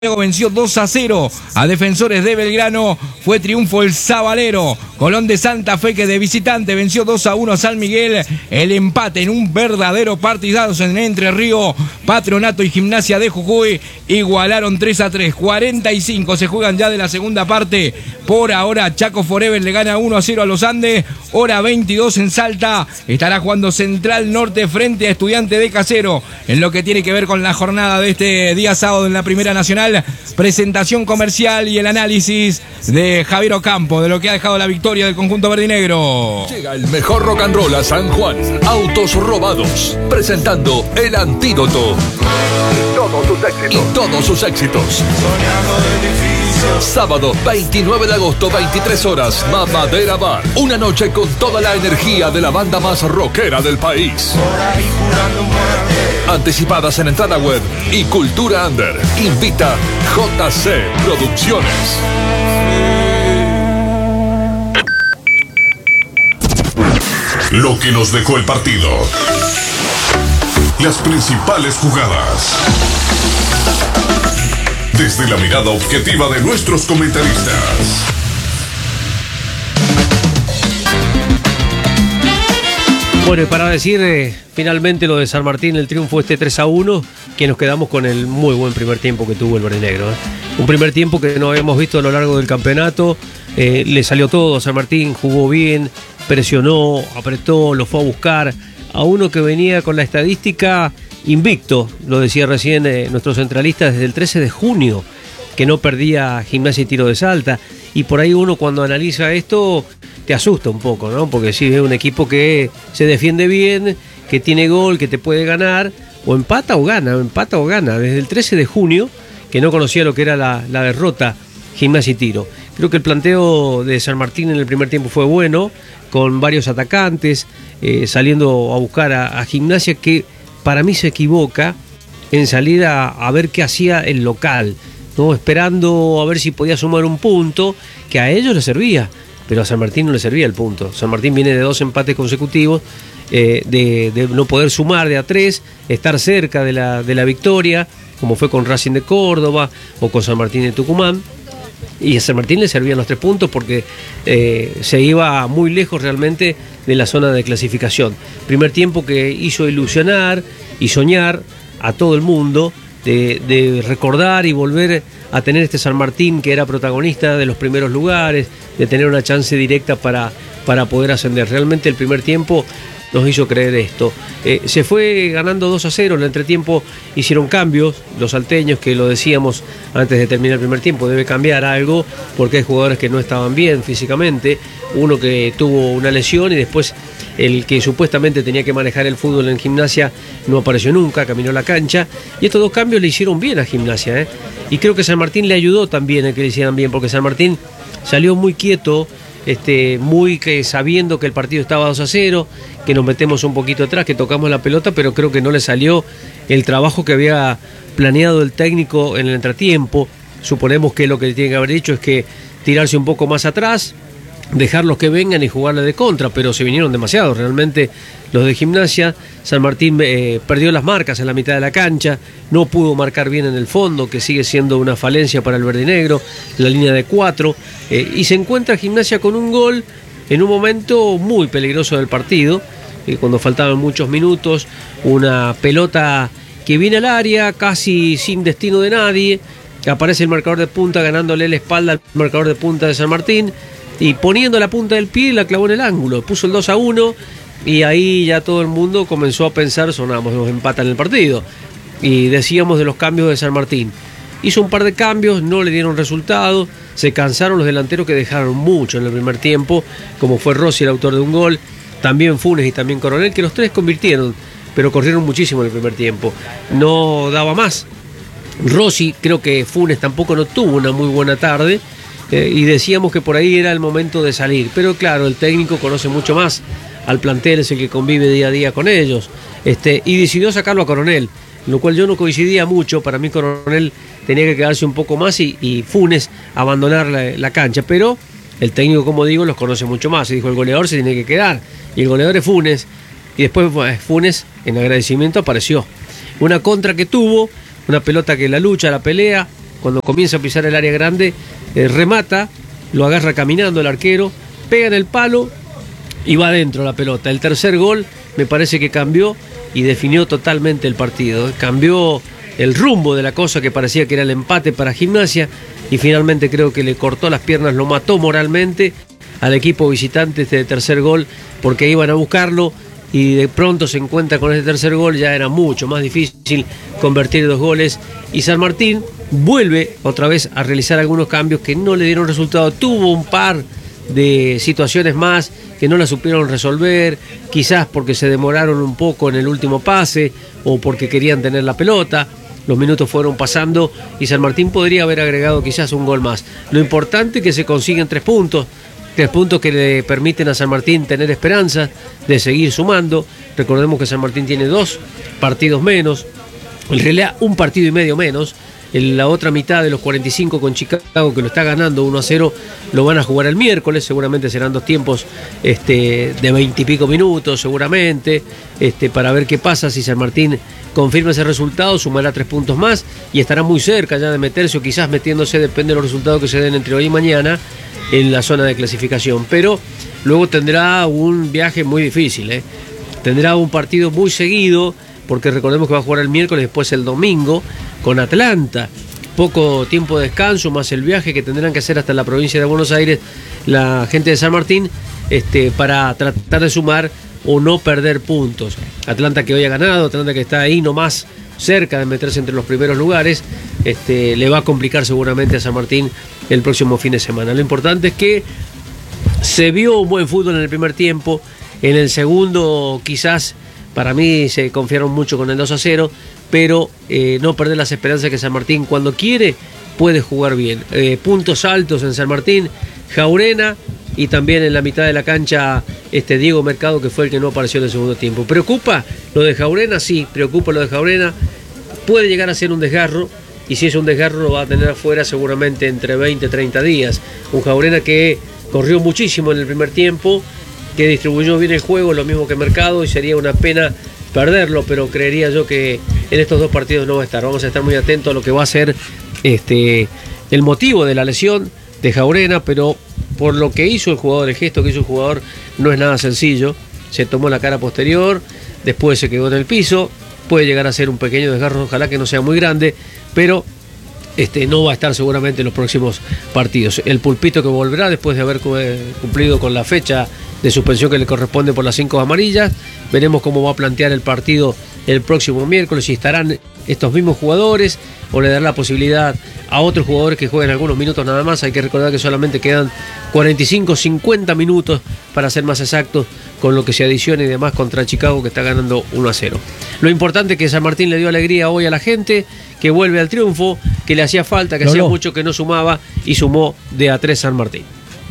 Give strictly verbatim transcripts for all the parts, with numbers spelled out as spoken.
Venció dos a cero a Defensores de Belgrano. Fue triunfo el Sabalero. Colón de Santa Fe, que de visitante venció dos a uno a San Miguel. El empate en un verdadero partidazo en Entre Ríos. Patronato y Gimnasia de Jujuy igualaron tres a tres. cuarenta y cinco se juegan ya de la segunda parte. Por ahora Chaco Forever le gana uno a cero a los Andes. Hora veintidós en Salta. Estará jugando Central Norte frente a Estudiante de Casero. En lo que tiene que ver con la jornada de este día sábado en la Primera Nacional. Presentación comercial y el análisis de Javier Ocampo de lo que ha dejado la victoria del conjunto verdinegro. Llega el mejor rock and roll a San Juan. Autos robados. Presentando El Antídoto. Y todos sus éxitos. Y todos sus éxitos. Sábado veintinueve de agosto, veintitrés horas, Mamadera Bar. Una noche con toda la energía de la banda más rockera del país. Anticipadas en entrada web y Cultura Under. Invita J C Producciones. Lo que nos dejó el partido. Las principales jugadas. Desde la mirada objetiva de nuestros comentaristas. Bueno, y para decir eh, finalmente lo de San Martín, el triunfo este tres a uno, que nos quedamos con el muy buen primer tiempo que tuvo el verdinegro. ¿eh? Un primer tiempo que no habíamos visto a lo largo del campeonato. Eh, le salió todo a San Martín, jugó bien, presionó, apretó, lo fue a buscar. A uno que venía con la estadística invicto, lo decía recién eh, nuestro centralista, desde el trece de junio, que no perdía Gimnasia y Tiro de Salta. Y por ahí uno cuando analiza esto te asusta un poco, ¿no? Porque si es un equipo que se defiende bien, que tiene gol, que te puede ganar, o empata o gana, o empata o gana. Desde el trece de junio, que no conocía lo que era la, la derrota Gimnasia y Tiro. Creo que el planteo de San Martín en el primer tiempo fue bueno, con varios atacantes, eh, saliendo a buscar a, a Gimnasia, que para mí se equivoca en salir a, a ver qué hacía el local, ¿no? Esperando a ver si podía sumar un punto, que a ellos les servía, pero a San Martín no le servía el punto. San Martín viene de dos empates consecutivos, eh, de, de no poder sumar de a tres, estar cerca de la, de la victoria, como fue con Racing de Córdoba o con San Martín de Tucumán. Y a San Martín le servían los tres puntos porque eh, se iba muy lejos realmente de la zona de clasificación. Primer tiempo que hizo ilusionar y soñar a todo el mundo de, de recordar y volver a tener este San Martín que era protagonista de los primeros lugares, de tener una chance directa para, para poder ascender. Realmente el primer tiempo nos hizo creer esto. Eh, se fue ganando dos a cero, en el entretiempo hicieron cambios, los salteños, que lo decíamos antes de terminar el primer tiempo, debe cambiar algo, porque hay jugadores que no estaban bien físicamente, uno que tuvo una lesión y después el que supuestamente tenía que manejar el fútbol en Gimnasia no apareció nunca, caminó a la cancha, y estos dos cambios le hicieron bien a Gimnasia, ¿eh? Y creo que San Martín le ayudó también a que le hicieran bien, porque San Martín salió muy quieto, Este, muy que sabiendo que el partido estaba dos a cero, que nos metemos un poquito atrás, que tocamos la pelota, pero creo que no le salió el trabajo que había planeado el técnico en el entretiempo. Suponemos que lo que tiene que haber dicho es que tirarse un poco más atrás, dejarlos que vengan y jugarle de contra, pero se vinieron demasiado realmente los de Gimnasia. San Martín eh, perdió las marcas en la mitad de la cancha, no pudo marcar bien en el fondo, que sigue siendo una falencia para el verdinegro, la línea de cuatro, eh, y se encuentra Gimnasia con un gol en un momento muy peligroso del partido, eh, cuando faltaban muchos minutos, una pelota que viene al área casi sin destino de nadie, aparece el marcador de punta ganándole la espalda al marcador de punta de San Martín, y poniendo la punta del pie la clavó en el ángulo, puso el dos a uno, y ahí ya todo el mundo comenzó a pensar, sonamos, nos empatan el partido. Y decíamos de los cambios de San Martín. Hizo un par de cambios, no le dieron resultado, se cansaron los delanteros que dejaron mucho en el primer tiempo, como fue Rossi, el autor de un gol, también Funes y también Coronel, que los tres convirtieron, pero corrieron muchísimo en el primer tiempo. No daba más. Rossi, creo que Funes tampoco no tuvo una muy buena tarde, Eh, y decíamos que por ahí era el momento de salir, pero claro, el técnico conoce mucho más al plantel, es el que convive día a día con ellos, este, y decidió sacarlo a Coronel, lo cual yo no coincidía mucho. Para mí Coronel tenía que quedarse un poco más y, y Funes abandonar la, la cancha, pero el técnico, como digo, los conoce mucho más, y dijo el goleador se tiene que quedar, y el goleador es Funes, y después Funes en agradecimiento apareció. Una contra que tuvo, una pelota que la lucha, la pelea, cuando comienza a pisar el área grande, eh, remata, lo agarra caminando el arquero, pega en el palo y va adentro la pelota. El tercer gol me parece que cambió y definió totalmente el partido. Cambió el rumbo de la cosa que parecía que era el empate para Gimnasia y finalmente creo que le cortó las piernas, lo mató moralmente al equipo visitante este tercer gol, porque iban a buscarlo y de pronto se encuentra con este tercer gol. Ya era mucho más difícil convertir dos goles y San Martín vuelve otra vez a realizar algunos cambios que no le dieron resultado. Tuvo un par de situaciones más que no la supieron resolver, quizás porque se demoraron un poco en el último pase o porque querían tener la pelota. Los minutos fueron pasando y San Martín podría haber agregado quizás un gol más. Lo importante es que se consiguen tres puntos, tres puntos que le permiten a San Martín tener esperanza de seguir sumando. Recordemos que San Martín tiene dos partidos menos, en realidad un partido y medio menos. En la otra mitad de los cuarenta y cinco con Chicago, que lo está ganando uno a cero, lo van a jugar el miércoles. Seguramente serán dos tiempos este, de veinte y pico minutos, seguramente, este, para ver qué pasa. Si San Martín confirma ese resultado, sumará tres puntos más y estará muy cerca ya de meterse, o quizás metiéndose, depende de los resultados que se den entre hoy y mañana, en la zona de clasificación. Pero luego tendrá un viaje muy difícil, ¿eh? Tendrá un partido muy seguido, porque recordemos que va a jugar el miércoles, después el domingo con Atlanta. Poco tiempo de descanso, más el viaje que tendrán que hacer hasta la provincia de Buenos Aires la gente de San Martín, este, para tratar de sumar o no perder puntos. Atlanta que hoy ha ganado, Atlanta que está ahí nomás cerca de meterse entre los primeros lugares, este, le va a complicar seguramente a San Martín el próximo fin de semana. Lo importante es que se vio un buen fútbol en el primer tiempo. En el segundo quizás para mí se confiaron mucho con el dos a cero, pero eh, no perder las esperanzas que San Martín, cuando quiere, puede jugar bien. Eh, puntos altos en San Martín, Jaurena, y también en la mitad de la cancha este Diego Mercado, que fue el que no apareció en el segundo tiempo. ¿Preocupa lo de Jaurena? Sí, preocupa lo de Jaurena. Puede llegar a ser un desgarro, y si es un desgarro lo va a tener afuera seguramente entre veinte y treinta días. Un Jaurena que corrió muchísimo en el primer tiempo, que distribuyó bien el juego, lo mismo que Mercado, y sería una pena perderlo, pero creería yo que en estos dos partidos no va a estar. Vamos a estar muy atentos a lo que va a ser este, el motivo de la lesión de Jaurena, pero por lo que hizo el jugador, el gesto que hizo el jugador, no es nada sencillo. Se tomó la cara posterior, después se quedó en el piso, puede llegar a ser un pequeño desgarro, ojalá que no sea muy grande, pero Este, no va a estar seguramente en los próximos partidos. El Pulpito, que volverá después de haber cumplido con la fecha de suspensión que le corresponde por las cinco amarillas. Veremos cómo va a plantear el partido el próximo miércoles, si estarán estos mismos jugadores o le dará la posibilidad a otros jugadores que jueguen algunos minutos nada más. Hay que recordar que solamente quedan cuarenta y cinco, cincuenta minutos para ser más exactos, con lo que se adiciona y demás contra Chicago, que está ganando uno a cero. Lo importante es que San Martín le dio alegría hoy a la gente, que vuelve al triunfo, que le hacía falta, que hacía mucho que no sumaba, y sumó de a tres San Martín.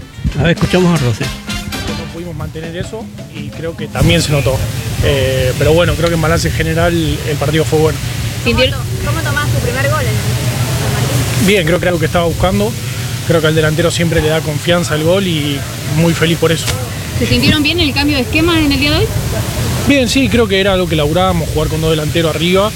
A ver, escuchamos a Rosé. No pudimos mantener eso y creo que también se notó. Eh, pero bueno, creo que en balance general el partido fue bueno. ¿Cómo, ¿Cómo tomás tu primer gol en San Martín? Bien, creo que era lo que estaba buscando. Creo que al delantero siempre le da confianza al gol y muy feliz por eso. ¿Se sintieron bien en el cambio de esquema en el día de hoy? Bien, sí, creo que era algo que laburábamos, jugar con dos delanteros arriba.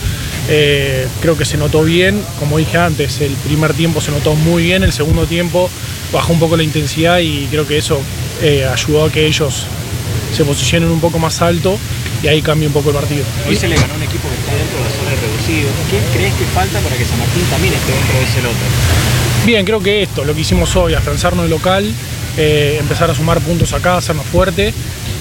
Eh, creo que se notó bien, como dije antes, el primer tiempo se notó muy bien, el segundo tiempo bajó un poco la intensidad y creo que eso eh, ayudó a que ellos se posicionen un poco más alto y ahí cambia un poco el partido. Hoy se le ganó un equipo que está dentro de la zona de reducido. ¿Qué crees que falta para que San Martín también esté dentro de ese lote? Bien, creo que esto, lo que hicimos hoy, afianzarnos el local, eh, empezar a sumar puntos acá, hacernos fuerte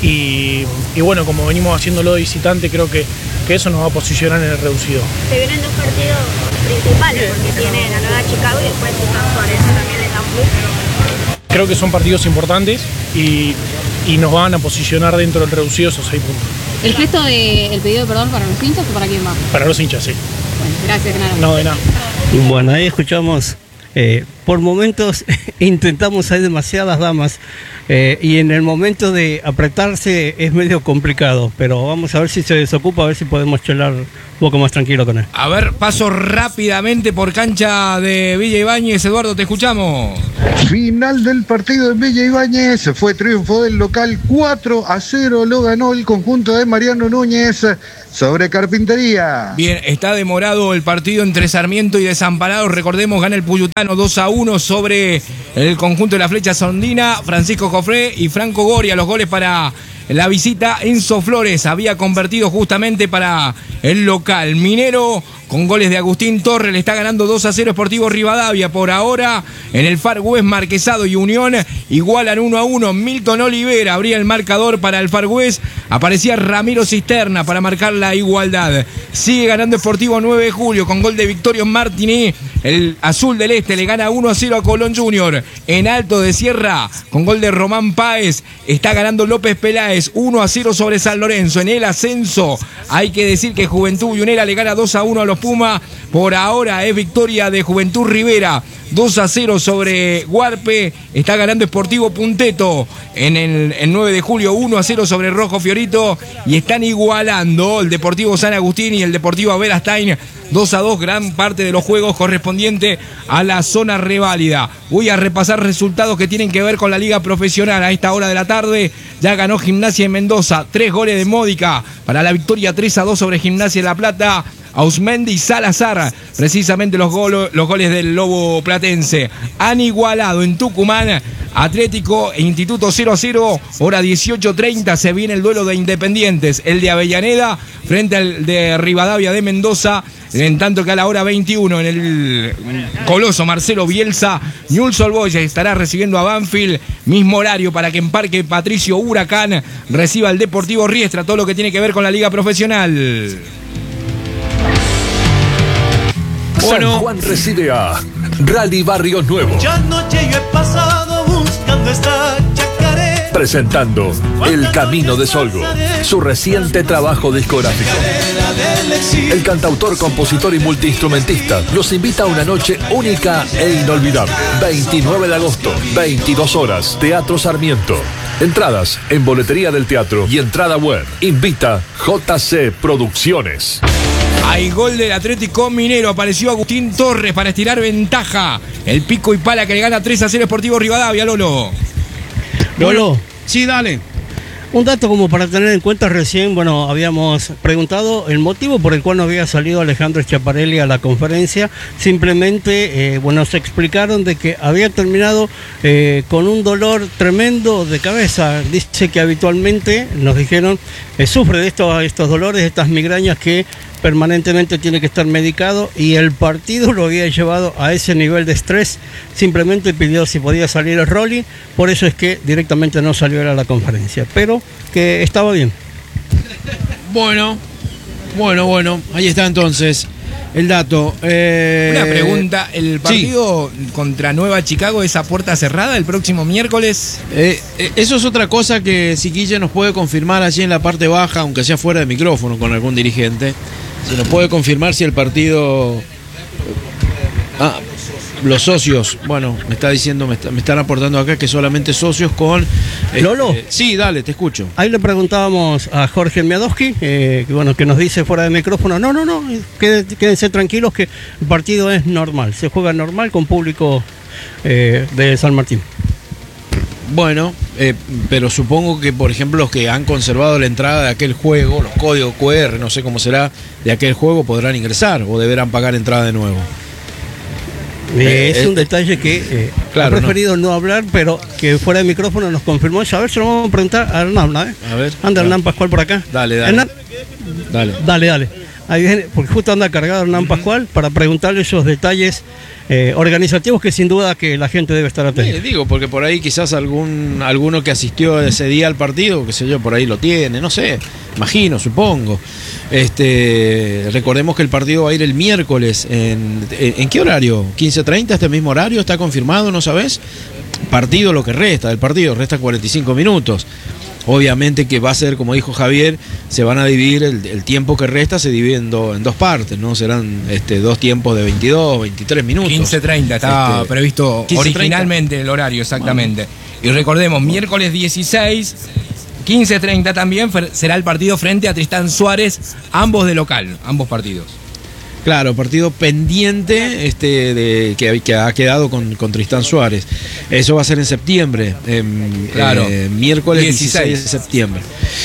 y, y bueno, como venimos haciéndolo de visitante, creo que, que eso nos va a posicionar en el reducido. Se vienen dos partidos principales, porque tiene la nueva Chicago y después San Juan, eso también les da un plus. Creo que son partidos importantes y, y nos van a posicionar dentro del reducido esos seis puntos. ¿El gesto del pedido de perdón para los hinchas o para quién va? Para los hinchas, sí. Bueno, gracias, nada. No, de nada. Bueno, ahí escuchamos, eh, por momentos intentamos, hay demasiadas damas, eh, y en el momento de apretarse es medio complicado, pero vamos a ver si se desocupa, a ver si podemos charlar un poco más tranquilo con él. A ver, paso rápidamente por cancha de Villa Ibáñez. Eduardo, te escuchamos. Final del partido en Villa Ibáñez, fue triunfo del local cuatro a cero, lo ganó el conjunto de Mariano Núñez sobre Carpintería. Bien, está demorado el partido entre Sarmiento y Desamparados. Recordemos, gana el Puyutano dos a uno sobre el conjunto de la Flecha Sondina. Francisco Jofré y Franco Goria, los goles para la visita. Enzo Flores había convertido justamente para el local. Minero, con goles de Agustín Torres, le está ganando dos a cero Sportivo Rivadavia. Por ahora, en el Far West, Marquesado y Unión igualan uno a uno. Milton Olivera abría el marcador para el Far West. Aparecía Ramiro Cisterna para marcar la igualdad. Sigue ganando Sportivo nueve de julio con gol de Victorio Martini. El Azul del Este le gana uno a cero a Colón Junior. En Alto de Sierra, con gol de Román Páez, está ganando López Peláez uno a cero sobre San Lorenzo. En el ascenso, hay que decir que Juventud Unera le gana dos a uno a los Pumas. Por ahora es victoria de Juventud Rivera, dos a cero sobre Guarpe. Está ganando Sportivo Punteto en el, el nueve de julio, uno a cero sobre Rojo Fiorito. Y están igualando el Deportivo San Agustín y el Deportivo Averastain, dos a dos, gran parte de los juegos correspondiente a la zona reválida. Voy a repasar resultados que tienen que ver con la liga profesional. A esta hora de la tarde ya ganó Gimnasia en Mendoza, tres goles de Módica para la victoria tres a dos sobre Gimnasia de La Plata. Ausmendi y Salazar, precisamente los, golo, los goles del Lobo Platense. Han igualado en Tucumán, Atlético e Instituto cero a cero, hora dieciocho treinta, se viene el duelo de Independientes, el de Avellaneda frente al de Rivadavia de Mendoza, en tanto que a la hora veintiuno en el Coloso Marcelo Bielsa, Newell's Old Boys estará recibiendo a Banfield, mismo horario para que en Parque Patricio Huracán reciba el Deportivo Riestra, todo lo que tiene que ver con la liga profesional. Bueno. San Juan recibe a Rally Barrios Nuevos. Ya anoche yo he pasado buscando esta chacarera. Presentando El Camino de Solgo, su reciente trabajo discográfico. El cantautor, compositor y multiinstrumentista los invita a una noche única e inolvidable. veintinueve de agosto, veintidós horas, Teatro Sarmiento. Entradas en boletería del teatro y entrada web. Invita J C Producciones. Hay gol del Atlético Minero, apareció Agustín Torres para estirar ventaja. El pico y pala que le gana tres a cero Sportivo Rivadavia, Lolo. Lolo. Sí, dale. Un dato como para tener en cuenta, recién, bueno, habíamos preguntado el motivo por el cual no había salido Alejandro Schiaparelli a la conferencia. Simplemente, eh, bueno, se explicaron de que había terminado eh, con un dolor tremendo de cabeza. Dice que habitualmente, nos dijeron, eh, sufre de estos, estos dolores, estas migrañas que permanentemente tiene que estar medicado, y el partido lo había llevado a ese nivel de estrés. Simplemente pidió si podía salir el Rolly, por eso es que directamente no salió a la conferencia, pero que estaba bien. Bueno, bueno, bueno, ahí está entonces el dato. Eh... Una pregunta, ¿el partido sí. contra Nueva Chicago es a puerta cerrada el próximo miércoles? Eh, eh, eso es otra cosa que Siquilla nos puede confirmar allí en la parte baja, aunque sea fuera de micrófono con algún dirigente. Se nos puede confirmar si el partido... Ah, los socios, bueno, me está diciendo, me, está, me están aportando acá que solamente socios con... Eh, ¿Lolo? Eh, sí, dale, te escucho. Ahí le preguntábamos a Jorge Miadowski, eh, que, bueno, que nos dice fuera de micrófono, no, no, no, quédense, quédense tranquilos que el partido es normal, se juega normal con público eh, de San Martín. Bueno, eh, pero supongo que, por ejemplo, los que han conservado la entrada de aquel juego, los códigos cu erre, no sé cómo será, de aquel juego, podrán ingresar o deberán pagar entrada de nuevo. Eh, es eh, un detalle que eh, claro, he preferido no. no hablar, pero que fuera de micrófono nos confirmó. A ver, se lo vamos a preguntar a Hernán, ¿eh? A ver. Anda Hernán Pascual por acá. Dale, dale. Hernán. Dale. Dale, dale. Ahí viene, porque justo anda cargado Hernán uh-huh. Pascual para preguntarle esos detalles eh, organizativos que sin duda que la gente debe estar atenta. Sí, digo, porque por ahí quizás algún alguno que asistió ese día al partido, qué sé yo, por ahí lo tiene, no sé, imagino, supongo. Este, recordemos que el partido va a ir el miércoles. ¿En, en, ¿en qué horario? ¿quince treinta este mismo horario? ¿Está confirmado? ¿No sabes? Partido lo que resta del partido, resta cuarenta y cinco minutos. Obviamente que va a ser, como dijo Javier, se van a dividir, el, el tiempo que resta se divide en, do, en dos partes, ¿no? Serán este, dos tiempos de veintidós, veintitrés minutos. quince treinta estaba este, previsto quince, originalmente treinta. El horario, exactamente. Bueno. Y recordemos, miércoles dieciséis, quince treinta también será el partido frente a Tristán Suárez, ambos de local, ambos partidos. Claro, partido pendiente este, de, que, que ha quedado con, con Tristán Suárez. Eso va a ser en septiembre, en, claro. eh, miércoles dieciséis de septiembre.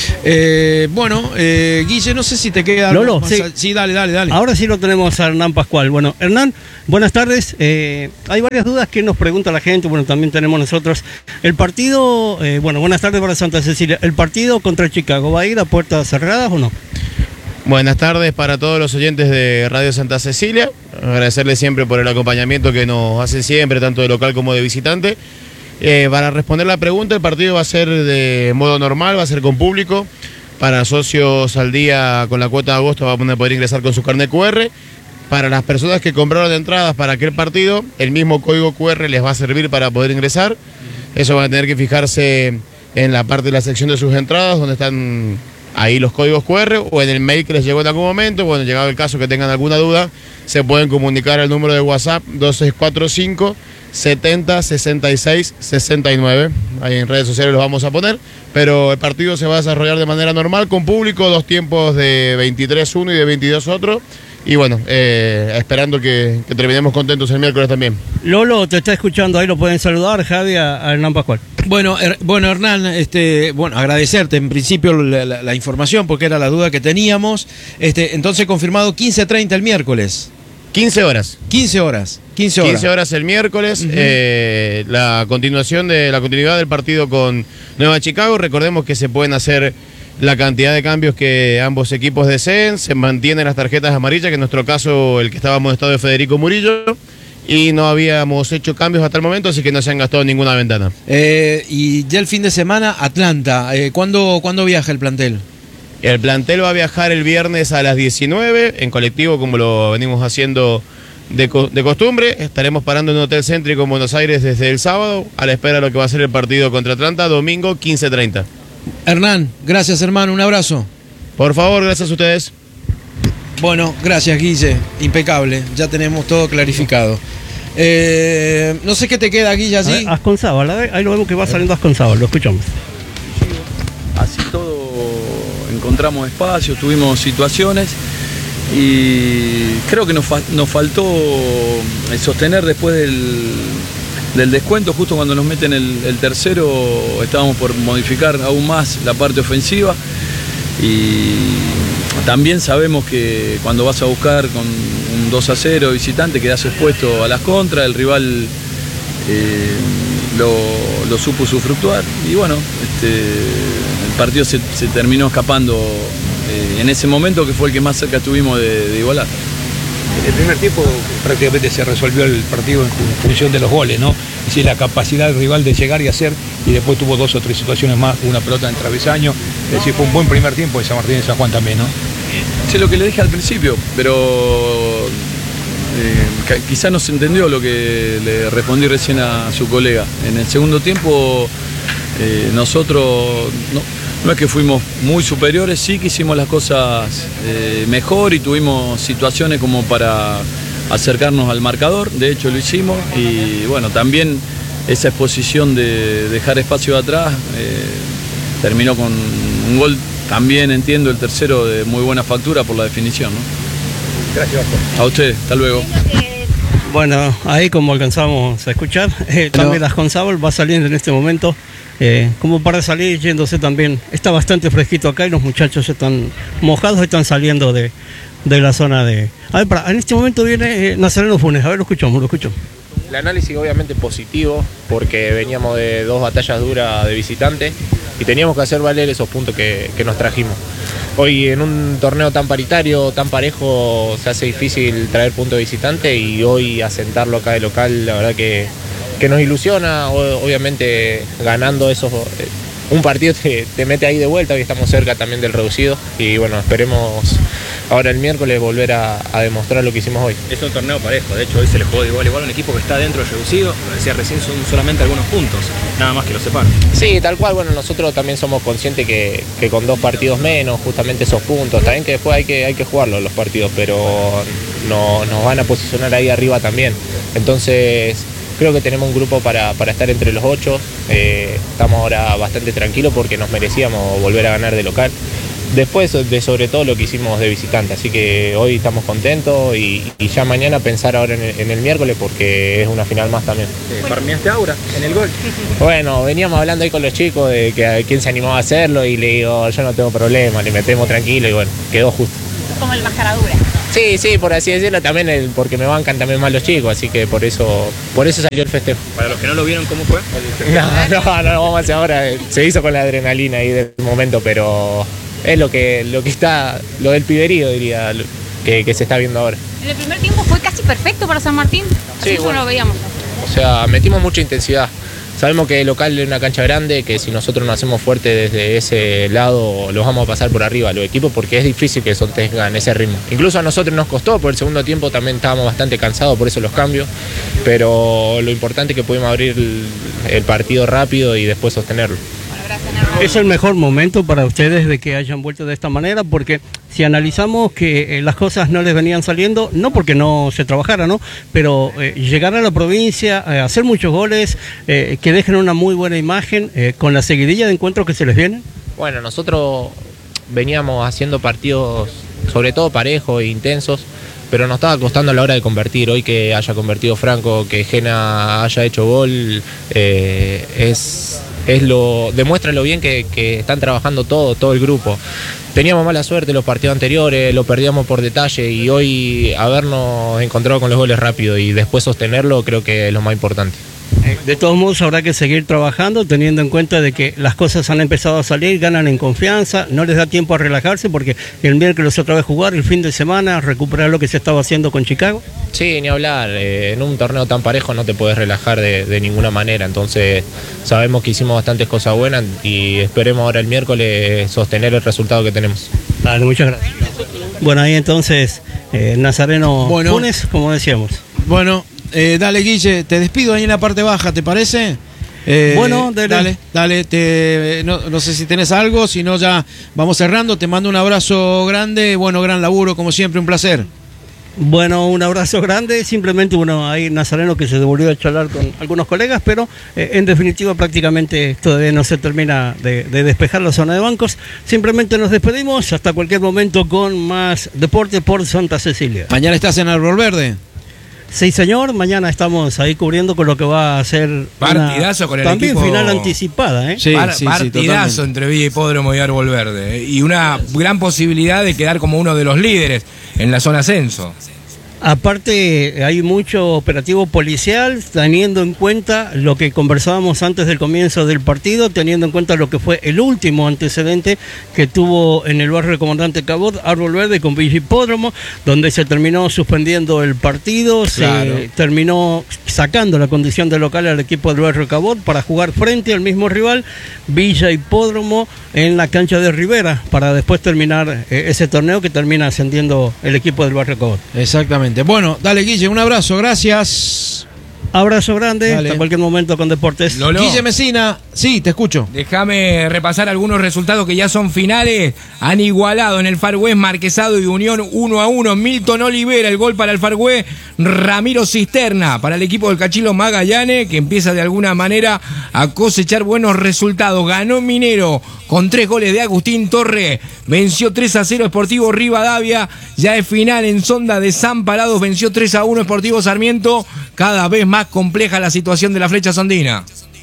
Eh, bueno, eh, Guille, no sé si te queda algo Lolo, más sí. a- sí, dale, dale, dale. Ahora sí lo tenemos a Hernán Pascual. Bueno, Hernán, buenas tardes. Eh, hay varias dudas que nos pregunta la gente, bueno, también tenemos nosotros. El partido, eh, bueno, buenas tardes para Santa Cecilia. ¿El partido contra Chicago va a ir a puertas cerradas o no? Buenas tardes para todos los oyentes de Radio Santa Cecilia. Agradecerles siempre por el acompañamiento que nos hacen siempre, tanto de local como de visitante. Eh, para responder la pregunta, el partido va a ser de modo normal, va a ser con público. Para socios al día con la cuota de agosto van a poder ingresar con su carnet cu erre. Para las personas que compraron entradas para aquel partido, el mismo código cu erre les va a servir para poder ingresar. Eso van a tener que fijarse en la parte de la sección de sus entradas, donde están ahí los códigos cu erre, o en el mail que les llegó en algún momento. Bueno, llegado el caso que tengan alguna duda, se pueden comunicar al número de WhatsApp dos seis cuatro cinco, setenta, sesenta y seis, sesenta y nueve. Ahí en redes sociales los vamos a poner. Pero el partido se va a desarrollar de manera normal, con público, dos tiempos de veintitrés uno y de veintidós otro. Y bueno, eh, esperando que, que terminemos contentos el miércoles también. Lolo, te está escuchando, ahí lo pueden saludar, Javi, a, a Hernán Pascual. Bueno, er, bueno Hernán, este, bueno, agradecerte en principio la, la, la información, porque era la duda que teníamos. Este, entonces confirmado quince treinta el miércoles. quince horas. quince horas. quince horas. quince horas el miércoles. Uh-huh. eh, la continuación de la continuidad del partido con Nueva Chicago. Recordemos que se pueden hacer la cantidad de cambios que ambos equipos deseen. Se mantienen las tarjetas amarillas, que en nuestro caso el que estaba amonestado es Federico Murillo. Y no habíamos hecho cambios hasta el momento, así que no se han gastado ninguna ventana. Eh, y ya el fin de semana, Atlanta. Eh, ¿cuándo, ¿Cuándo viaja el plantel? El plantel va a viajar el viernes a las diecinueve, en colectivo, como lo venimos haciendo de, co de costumbre. Estaremos parando en un hotel céntrico en Buenos Aires desde el sábado, a la espera de lo que va a ser el partido contra Atlanta, domingo quince treinta. Hernán, gracias hermano, un abrazo. Por favor, gracias a ustedes. Bueno, gracias Guille, impecable, ya tenemos todo clarificado. Eh, no sé qué te queda, Guille, así. Asconzábal, ahí lo vemos que va saliendo Asconzábal, lo escuchamos. Así todo encontramos espacios, tuvimos situaciones y creo que nos, fa nos faltó sostener después del, del descuento. Justo cuando nos meten el, el tercero estábamos por modificar aún más la parte ofensiva, y también sabemos que cuando vas a buscar con un dos a cero visitante quedás expuesto a las contras, el rival eh, lo, lo supo usufructuar y bueno, este, el partido se, se terminó escapando eh, en ese momento, que fue el que más cerca estuvimos de, de igualar. El primer tiempo prácticamente se resolvió el partido en función de los goles, ¿no? Es decir, la capacidad del rival de llegar y hacer, y después tuvo dos o tres situaciones más, una pelota en travesaño. Es decir, fue un buen primer tiempo de San Martín y San Juan también, ¿no? Sé lo que le dije al principio, pero eh, quizá no se entendió lo que le respondí recién a su colega. En el segundo tiempo eh, nosotros no, no es que fuimos muy superiores, sí que hicimos las cosas eh, mejor y tuvimos situaciones como para acercarnos al marcador, de hecho lo hicimos, y bueno, también esa exposición de dejar espacio atrás eh, terminó con un gol. También entiendo el tercero de muy buena factura por la definición, ¿no? Gracias, Vasco. A usted, hasta luego. Bueno, ahí como alcanzamos a escuchar, eh, también Asconzábal va saliendo en este momento, eh, como para salir yéndose también. Está bastante fresquito acá y los muchachos están mojados, están saliendo de, de la zona de... A ver, para, en este momento viene eh, Nazareno Funes, a ver, lo escuchamos, lo escuchamos. El análisis obviamente positivo, porque veníamos de dos batallas duras de visitante y teníamos que hacer valer esos puntos que, que nos trajimos. Hoy en un torneo tan paritario, tan parejo, se hace difícil traer puntos de visitante, y hoy asentarlo acá de local, la verdad que, que nos ilusiona. Obviamente ganando esos, un partido te, te mete ahí de vuelta, hoy estamos cerca también del reducido, y bueno, esperemos ahora el miércoles volver a, a demostrar lo que hicimos hoy. Es un torneo parejo, de hecho hoy se le jugó de igual a igual a un equipo que está dentro del reducido, lo decía recién, son solamente algunos puntos, nada más que los separan. Sí, tal cual, bueno, nosotros también somos conscientes que, que con dos partidos menos, justamente esos puntos, también que después hay que, hay que jugarlos los partidos, pero no, nos van a posicionar ahí arriba también. Entonces creo que tenemos un grupo para, para estar entre los ocho, eh, estamos ahora bastante tranquilos porque nos merecíamos volver a ganar de local. después de sobre todo lo que hicimos de visitante. Así que hoy estamos contentos y, y ya mañana pensar ahora en el, en el miércoles porque es una final más también. ¿Farmeaste Aura en el gol? Bueno, veníamos hablando ahí con los chicos de que a quién se animaba a hacerlo y le digo, yo no tengo problema, le metemos tranquilo y bueno, quedó justo. Como el mascaradura. Sí, sí, por así decirlo, también el, porque me bancan también más los chicos, así que por eso por eso salió el festejo. Para los que no lo vieron, ¿cómo fue? No, no, no, no vamos a hacer ahora, se hizo con la adrenalina ahí del momento, pero es lo que, lo que está, lo del piberío diría, lo, que, que se está viendo ahora. En el primer tiempo fue casi perfecto para San Martín. Sí, Eso bueno. lo veíamos. O sea, metimos mucha intensidad. Sabemos que el local es una cancha grande, que si nosotros nos hacemos fuerte desde ese lado, los vamos a pasar por arriba a los equipos porque es difícil que sostengan ese ritmo. Incluso a nosotros nos costó, por el segundo tiempo también estábamos bastante cansados, por eso los cambios, pero lo importante es que pudimos abrir el, el partido rápido y después sostenerlo. Es el mejor momento para ustedes de que hayan vuelto de esta manera, porque si analizamos que eh, las cosas no les venían saliendo, no porque no se trabajara, ¿no? Pero eh, llegar a la provincia, eh, hacer muchos goles, eh, que dejen una muy buena imagen, eh, con la seguidilla de encuentros que se les vienen. Bueno, nosotros veníamos haciendo partidos sobre todo parejos e intensos, pero nos estaba costando a la hora de convertir. Hoy que haya convertido Franco, que Gena haya hecho gol, eh, es... Es lo, demuestra lo bien que, que están trabajando todo, todo el grupo. Teníamos mala suerte en los partidos anteriores, lo perdíamos por detalle y hoy habernos encontrado con los goles rápido y después sostenerlo creo que es lo más importante. De todos modos habrá que seguir trabajando teniendo en cuenta de que las cosas han empezado a salir, ganan en confianza, no les da tiempo a relajarse porque el miércoles otra vez jugar, el fin de semana recuperar lo que se estaba haciendo con Chicago. Sí, ni hablar, eh, en un torneo tan parejo no te puedes relajar de, de ninguna manera, entonces sabemos que hicimos bastantes cosas buenas y esperemos ahora el miércoles sostener el resultado que tenemos. Vale, muchas gracias. Bueno, ahí entonces eh, Nazareno Bueno. Funes, como decíamos. Bueno, eh, dale Guille, te despido ahí en la parte baja, ¿te parece? Eh, Bueno, dale. dale, dale, te, no, no sé si tenés algo, si no ya vamos cerrando, te mando un abrazo grande, bueno, gran laburo, como siempre, un placer. Bueno, un abrazo grande, simplemente bueno, ahí Nazareno que se devolvió a charlar con algunos colegas, pero eh, en definitiva prácticamente todavía no se termina de, de despejar la zona de bancos. Simplemente nos despedimos hasta cualquier momento con más deporte por Santa Cecilia. Mañana estás en Árbol Verde. Sí, señor, mañana estamos ahí cubriendo con lo que va a ser partidazo una, con el también equipo. final anticipada, ¿eh? Sí, Par- sí, sí, partidazo totalmente. entre Villa Hipódromo y Árbol Verde. Y una gran posibilidad de quedar como uno de los líderes en la zona ascenso. Aparte, hay mucho operativo policial, teniendo en cuenta lo que conversábamos antes del comienzo del partido, teniendo en cuenta lo que fue el último antecedente que tuvo en el barrio de Comandante Cabot, Árbol Verde con Villa Hipódromo, donde se terminó suspendiendo el partido, Claro. se terminó sacando la condición de local al equipo del barrio Cabot para jugar frente al mismo rival, Villa Hipódromo, en la cancha de Rivera, para después terminar eh, ese torneo que termina ascendiendo el equipo del barrio Cabot. Exactamente. Bueno, dale Guille, un abrazo, gracias. Abrazo grande, Dale. hasta cualquier momento con Deportes. Lolo. Guille Mesina, sí, te escucho. Déjame repasar algunos resultados que ya son finales. Han igualado en el Far West Marquesado y Unión uno a uno. Milton Olivera, el gol para el Far West. Ramiro Cisterna para el equipo del Cachilo Magallanes, que empieza de alguna manera a cosechar buenos resultados. Ganó Minero con tres goles de Agustín Torre. Venció tres a cero Sportivo Rivadavia. Ya es final en Sonda de San Parados. Venció tres a uno Sportivo Sarmiento. Cada vez más compleja la situación de la flecha sondina.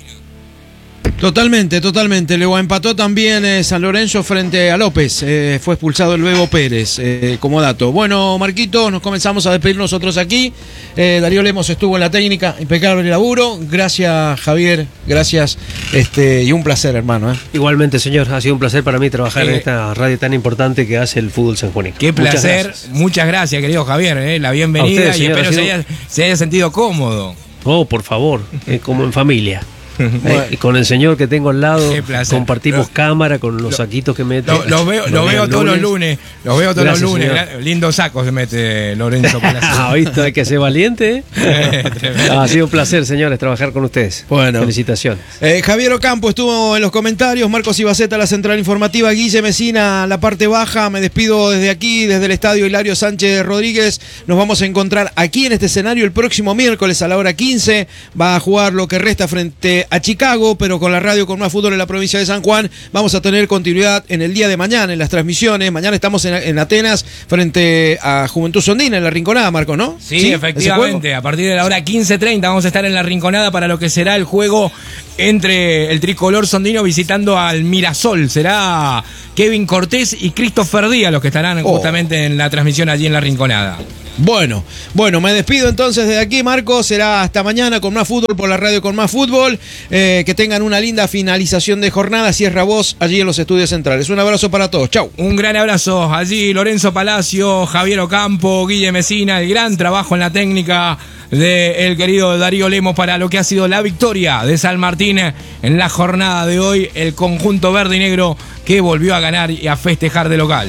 Totalmente, totalmente. Luego empató también eh, San Lorenzo frente a López. Eh, fue expulsado el Bebo Pérez, eh, como dato. Bueno, Marquito, nos comenzamos a despedir nosotros aquí. Eh, Darío Lemos estuvo en la técnica, impecable el laburo. Gracias, Javier. Gracias. Este, y un placer, hermano. ¿eh? Igualmente, señor. Ha sido un placer para mí trabajar Eh, en esta radio tan importante que hace el fútbol sanjuanino. Qué Muchas placer. gracias. Muchas gracias, querido Javier. eh, La A bienvenida usted, y señor, espero ha se sido- haya, se haya sentido cómodo. Oh, por favor, eh, como en familia. Eh, y con el señor que tengo al lado, Qué placer. compartimos Lo- cámara con los saquitos que mete. Lo, lo veo, lo Los veo todos los lunes. Los veo todos Gracias, los lunes. señor. Gra- Lindo saco se mete Lorenzo Palacio. Ah, ¿viste? Hay que ser valiente. ¿eh? Ah, ha sido un placer, señores, trabajar con ustedes. Bueno. Felicitaciones. Eh, Javier Ocampo estuvo en los comentarios, Marcos Ibaceta, la central informativa, Guille Mesina, la parte baja. Me despido desde aquí, desde el estadio Hilario Sánchez Rodríguez. Nos vamos a encontrar aquí en este escenario el próximo miércoles a la hora quince. Va a jugar lo que resta frente frente a Chicago, pero con la radio con más fútbol en la provincia de San Juan vamos a tener continuidad en el día de mañana en las transmisiones. Mañana estamos en, en Atenas frente a Juventud Sondina en la Rinconada, Marco, ¿no? Sí, ¿Sí? Efectivamente, a partir de la hora quince treinta vamos a estar en la Rinconada para lo que será el juego entre el tricolor sondino visitando al Mirasol. Será Kevin Cortés y Christopher Díaz los que estarán oh. justamente en la transmisión allí en la Rinconada. Bueno, bueno, me despido entonces de aquí, Marco. Será hasta mañana con más fútbol por la radio con más fútbol. Eh, que tengan una linda finalización de jornada. Cierra Voz allí en los estudios centrales. Un abrazo para todos. Chau. Un gran abrazo. Allí Lorenzo Palacio, Javier Ocampo, Guille Mesina. El gran trabajo en la técnica del querido Darío Lemos para lo que ha sido la victoria de San Martín en la jornada de hoy. El conjunto verde y negro que volvió a ganar y a festejar de local.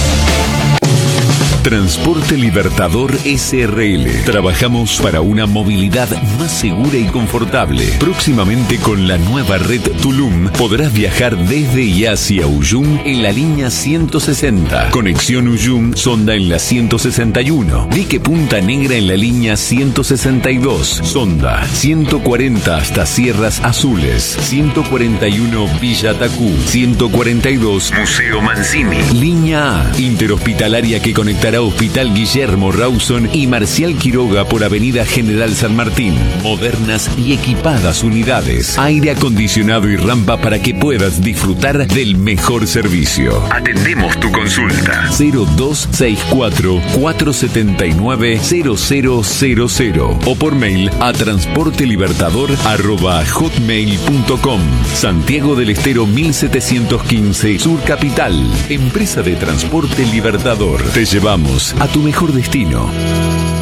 Transporte Libertador S R L. Trabajamos para una movilidad más segura y confortable. Próximamente con la nueva red Tulum podrás viajar desde y hacia Uyum en la línea ciento sesenta. Conexión Uyum Sonda en la ciento sesenta y uno. Dique Punta Negra en la línea ciento sesenta y dos. Sonda ciento cuarenta hasta Sierras Azules. ciento cuarenta y uno Villa Tacú. ciento cuarenta y dos Museo Mancini. Línea A. Interhospitalaria que conectará Hospital Guillermo Rawson y Marcial Quiroga por Avenida General San Martín. Modernas y equipadas unidades. Aire acondicionado y rampa para que puedas disfrutar del mejor servicio. Atendemos tu consulta. cero dos seis cuatro, cuatro siete nueve, cero cero cero cero o por mail a transportelibertador arroba hotmail punto com. Santiago del Estero mil setecientos quince Sur Capital. Empresa de Transporte Libertador. Te llevamos a tu mejor destino.